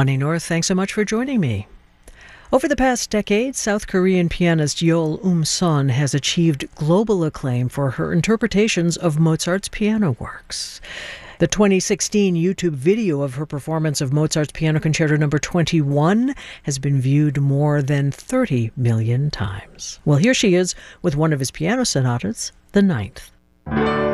Connie North, thanks so much for joining me. Over the past decade, South Korean pianist Yeol Son has achieved global acclaim for her interpretations of Mozart's piano works. The 2016 YouTube video of her performance of Mozart's Piano Concerto No. 21 has been viewed more than 30 million times. Well, here she is with one of his piano sonatas, the Ninth.